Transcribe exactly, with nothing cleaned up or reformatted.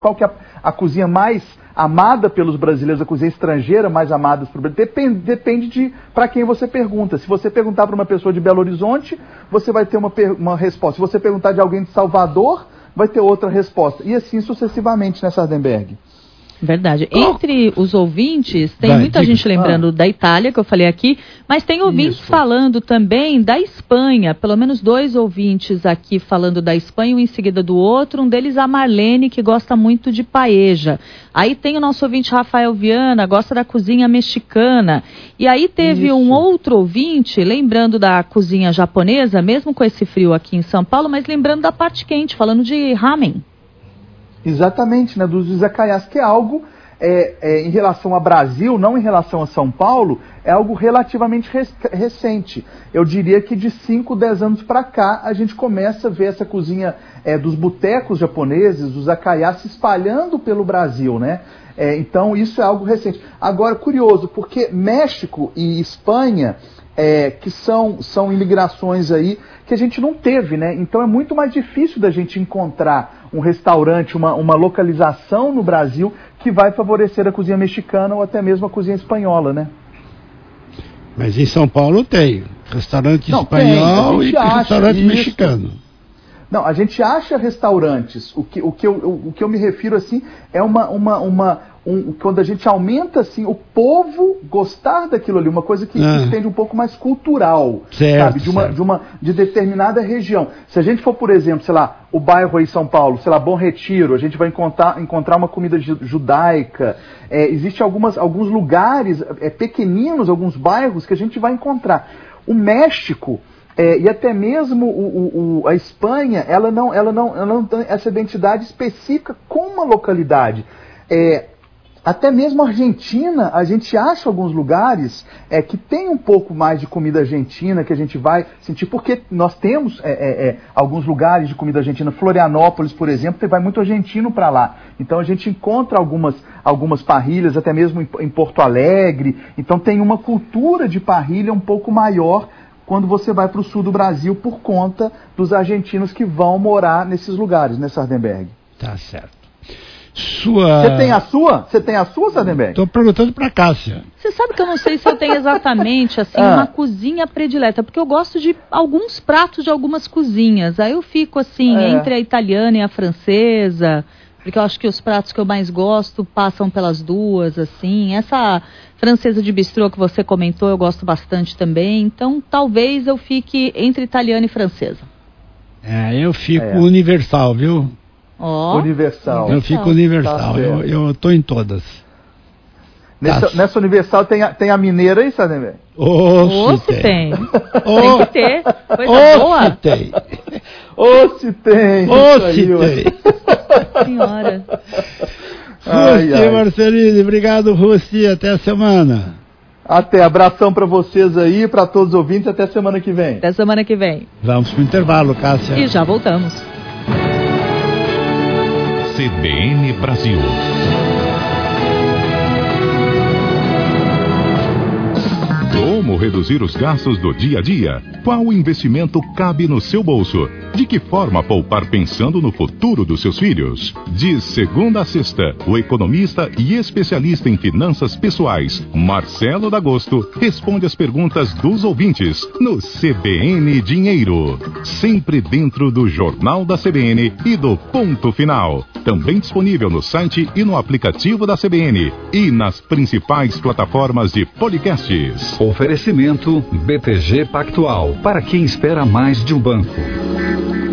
qual que é a, a cozinha mais amada pelos brasileiros, a cozinha estrangeira mais amada por brasileiros, depende, depende de para quem você pergunta. Se você perguntar para uma pessoa de Belo Horizonte, você vai ter uma, uma resposta. Se você perguntar de alguém de Salvador, vai ter outra resposta. E assim sucessivamente, né, Sardenberg? Verdade. Entre os ouvintes, tem Vai, muita diga. gente lembrando ah. da Itália, que eu falei aqui, mas tem ouvintes Isso. falando também da Espanha. Pelo menos dois ouvintes aqui falando da Espanha, um em seguida do outro. Um deles, a Marlene, que gosta muito de paella. Aí tem o nosso ouvinte Rafael Viana, gosta da cozinha mexicana. E aí teve Isso. um outro ouvinte, lembrando da cozinha japonesa, mesmo com esse frio aqui em São Paulo, mas lembrando da parte quente, falando de ramen. Exatamente, né, dos izakayas, que é algo, é, é, em relação ao Brasil, não em relação a São Paulo, é algo relativamente res, recente. Eu diria que de cinco, dez anos para cá, a gente começa a ver essa cozinha é, dos botecos japoneses, dos izakayas, se espalhando pelo Brasil, né? É, então, isso é algo recente. Agora, curioso, porque México e Espanha... É, que são, são imigrações aí que a gente não teve, né? Então é muito mais difícil da gente encontrar um restaurante, uma, uma localização no Brasil que vai favorecer a cozinha mexicana ou até mesmo a cozinha espanhola, né? Mas em São Paulo tem restaurante não, espanhol tem, e restaurante isso. mexicano. Não, a gente acha restaurantes, o que, o que, eu, o que eu me refiro assim é uma... uma, uma Um, quando a gente aumenta assim, o povo gostar daquilo ali, uma coisa que ah. estende um pouco mais cultural, certo, sabe, de uma, de uma de determinada região. Se a gente for, por exemplo, sei lá, o bairro aí em São Paulo, sei lá, Bom Retiro, a gente vai encontrar, encontrar uma comida judaica, é, existe algumas, alguns lugares é, pequeninos, alguns bairros que a gente vai encontrar. O México É, e até mesmo o, o, o, a Espanha, ela não, ela, não, ela não tem essa identidade específica com uma localidade. É, até mesmo a Argentina, a gente acha alguns lugares é, que tem um pouco mais de comida argentina, que a gente vai sentir, porque nós temos é, é, é, alguns lugares de comida argentina. Florianópolis, por exemplo, vai muito argentino para lá. Então a gente encontra algumas, algumas parrilhas, até mesmo em, em Porto Alegre. Então tem uma cultura de parrilha um pouco maior quando você vai para o sul do Brasil por conta dos argentinos que vão morar nesses lugares, né, Sardenberg? Tá certo. Sua... Você tem a sua? Você tem a sua, Sardenberg? Estou perguntando para a Cássia. Você sabe que eu não sei se eu tenho exatamente assim, ah. uma cozinha predileta, porque eu gosto de alguns pratos de algumas cozinhas. Aí eu fico assim, é. entre a italiana e a francesa, porque eu acho que os pratos que eu mais gosto passam pelas duas, assim. Essa francesa de bistrô que você comentou, eu gosto bastante também. Então, talvez eu fique entre italiana e francesa. É, eu fico é. universal, viu? Oh, universal. Eu fico universal, tá, eu, eu tô em todas. Nessa, tá. nessa universal tem a, tem a mineira aí, Sardenberg? Ô, oh, se tem. tem. Oh, tem que ter. Coisa oh, boa. Se tem. Ô, oh, se tem. Ô, oh, se tem. Senhora. Rússia, Marcelino, obrigado, Rússia, até a semana. Até, abração pra vocês aí, pra todos os ouvintes, até semana que vem. Até semana que vem. Vamos pro intervalo, Cássia. E já voltamos. C B N Brasil. Como reduzir os gastos do dia a dia? Qual investimento cabe no seu bolso? De que forma poupar pensando no futuro dos seus filhos? De segunda a sexta, o economista e especialista em finanças pessoais, Marcelo D'Agosto, responde as perguntas dos ouvintes no C B N Dinheiro. Sempre dentro do Jornal da C B N e do Ponto Final. Também disponível no site e no aplicativo da C B N e nas principais plataformas de podcasts. Oferecimento B T G Pactual, para quem espera mais de um banco.